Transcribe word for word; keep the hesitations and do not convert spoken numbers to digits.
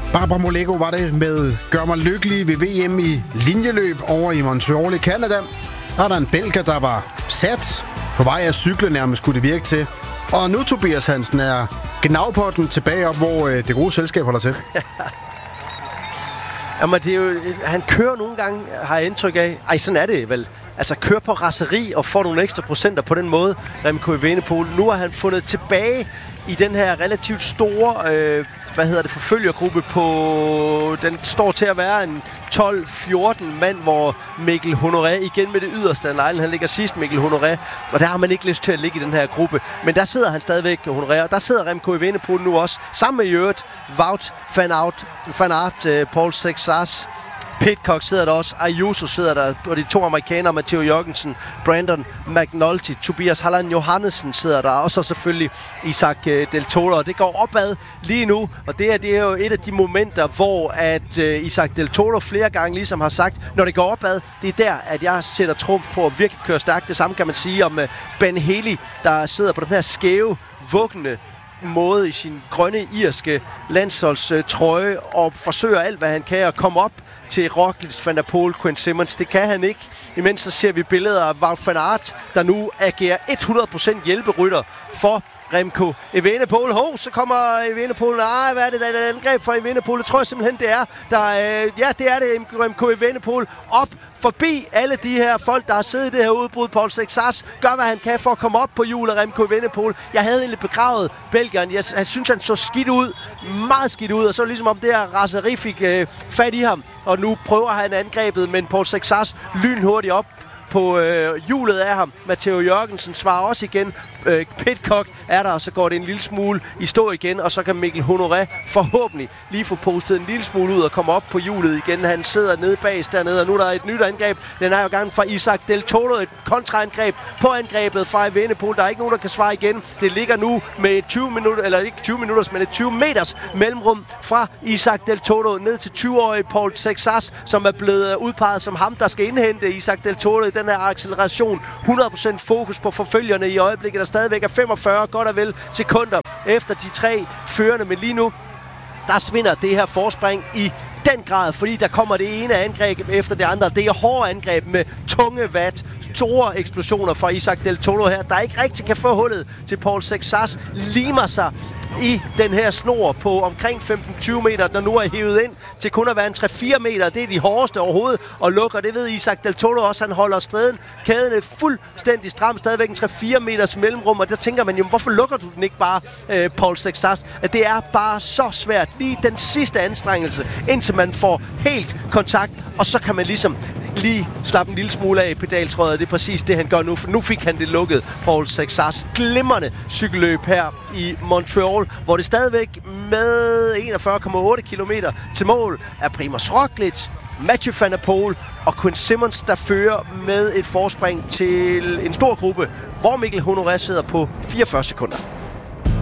Barbara Moleko var det med Gør mig lykkelig ved V M i linjeløb over i Montreal i Canada. Der er der en belgier, der var sat på vej af cykle, nærmest skulle det virke til. Og nu, Tobias Hansen, er gnavpotten tilbage op, hvor øh, det gode selskab holder til. Jamen, det er jo, han kører nogle gange, har jeg indtryk af. Ej, sådan er det vel. Altså, kører på raseri og får nogle ekstra procenter på den måde, Remco Evenepoel. Nu har han fundet tilbage i den her relativt store, øh, hvad hedder det, forfølgergruppe på... Den står til at være en tolv fjorten mand, hvor Mikkel Honoré igen med det yderste af lejlen. Han ligger sidst, Mikkel Honoré, og der har man ikke lyst til at ligge i den her gruppe. Men der sidder han stadigvæk, Honoré, og der sidder Remco Evenepoel nu også, sammen med Jørgen, Wout van Aert, van Aert uh, Paul Sexas, Pidcock sidder der også, Ayuso sidder der, og de to amerikanere, Matteo Jørgensen, Brandon McNulty, Tobias Halland Johannessen sidder der, og så selvfølgelig Isaac Del Toro. Det går opad lige nu, og det er, det er jo et af de momenter, hvor at uh, Isaac Del Toro flere gange ligesom har sagt, når det går opad, det er der, at jeg sætter trumf på at virkelig køre stærkt. Det samme kan man sige om uh, Ben Healy, der sidder på den her skæve, vuggende måde i sin grønne irske landsholdstrøje og forsøger alt, hvad han kan at komme op til Roglic, Van der Poel, Quinn Simmons. Det kan han ikke. Imens så ser vi billeder af Wout van Aert, der nu agerer hundrede procent hjælperytter for Remco Evenepoel. Ho, så kommer Evenepoel. Nej, hvad er det, der er et angreb for Evenepoel? Det tror jeg simpelthen, det er. Der, øh, ja, det er det, Remco Evenepoel. Op forbi alle de her folk, der har siddet i det her udbrud. Paul Sexas gør, hvad han kan for at komme op på hjulet af Remco Evenepoel. Jeg havde egentlig begravet belgieren. Jeg, jeg synes, han så skidt ud. Meget skidt ud. Og så ligesom om det her raseri fik øh, fat i ham. Og nu prøver han angrebet, men Paul Sexas lynhurtigt op på øh, hjulet af ham. Matteo Jørgensen svarer også igen. Øh, Pidcock er der, og så går det en lille smule i stå igen, og så kan Mikkel Honoré forhåbentlig lige få postet en lille smule ud og komme op på hjulet igen. Han sidder nede bag dernede, og nu er der et nyt angreb. Den er jo gang fra Isaac Del Toro, et kontraangreb på angrebet fra Evenepoel. Der er ikke nogen, der kan svare igen. Det ligger nu med tyve minutter, eller ikke tyve minutter, men et tyve meters mellemrum fra Isaac Del Toro ned til tyve-årige Paul Sexas, som er blevet udpeget som ham, der skal indhente Isaac Del Toro i den her acceleration. hundrede procent fokus på forfølgerne i øjeblikket, der stadigvæk er femogfyrre godt og vel sekunder efter de tre førende, men lige nu der svinder det her forspring i den grad, fordi der kommer det ene angreb efter det andre. Det er hårde angreb med tunge watt, store eksplosioner fra Isaac Del Toro her, der ikke rigtig kan få hullet til Paul Sexas, limer sig i den her snor på omkring femten til tyve meter, der nu er hævet ind til kun at være en tre til fire meter. Det er de hårdeste overhovedet og lukker. Det ved Isaac Del Toro også. Han holder striden. Kæden er fuldstændig stram. Stadigvæk en tre til fire meters mellemrum. Og der tænker man jo, hvorfor lukker du den ikke bare, øh, Paul Sexas? At det er bare så svært. Lige den sidste anstrengelse, indtil man får helt kontakt. Og så kan man ligesom lige slappe en lille smule af pedaltrådet. Det er præcis det, han gør nu. For nu fik han det lukket, Paul Sexas. Glimrende cykelløb her i Montreal, hvor det stadigvæk med enogfyrre komma otte kilometer til mål er Primož Roglic, Mathieu van der Poel og Quinn Simmons, der fører med et forspring til en stor gruppe, hvor Mikkel Honoré sidder på fireogfyrre sekunder.